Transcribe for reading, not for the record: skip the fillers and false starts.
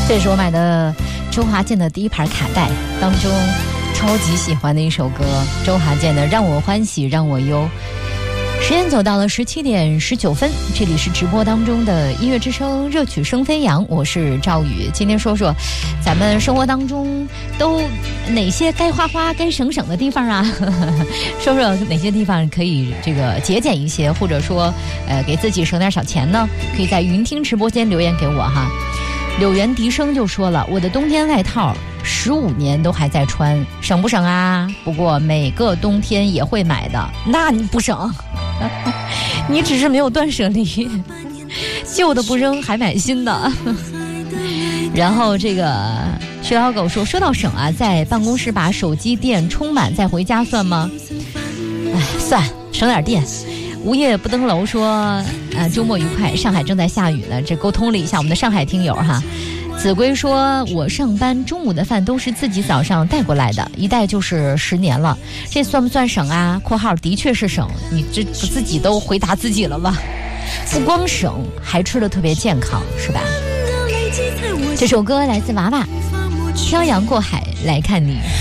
这是我买的周华健的第一盘卡带当中超级喜欢的一首歌，周华健的《让我欢喜让我忧》。时间走到了17点19分，这里是直播当中的音乐之声，热曲声飞扬，我是赵宇。今天说说咱们生活当中都哪些该花花该省省的地方啊说说哪些地方可以这个节俭一些，或者说给自己省点小钱呢？可以在云听直播间留言给我哈。柳原笛声就说了，我的冬天外套15年都还在穿，省不省啊？不过每个冬天也会买的。那你不省你只是没有断舍离，旧的不扔还买新的然后这个薛老狗说到省啊，在办公室把手机电充满再回家算吗？算，省点电。无夜不登楼说周末愉快，上海正在下雨呢，这沟通了一下我们的上海听友哈。子规说，我上班中午的饭都是自己早上带过来的，一带就是10年了，这算不算省啊？括号的确是省，你这自己都回答自己了吧？不光省，还吃得特别健康，是吧？这首歌来自娃娃，漂洋过海来看你。